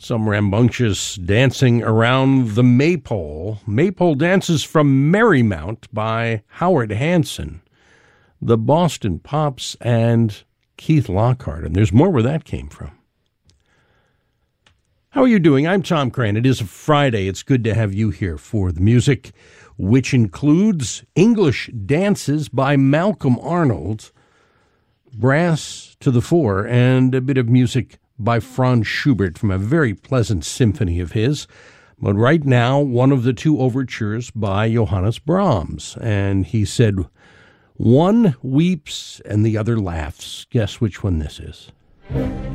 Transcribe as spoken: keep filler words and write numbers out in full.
Some rambunctious dancing around the Maypole. Maypole Dances from Merrymount by Howard Hanson, the Boston Pops, and Keith Lockhart. And there's more where that came from. How are you doing? I'm Tom Crane. It is a Friday. It's good to have you here for the music, which includes English Dances by Malcolm Arnold, brass to the fore, and a bit of music by Franz Schubert from a very pleasant symphony of his. But right now, one of the two overtures by Johannes Brahms. And he said, one weeps and the other laughs. Guess which one this is.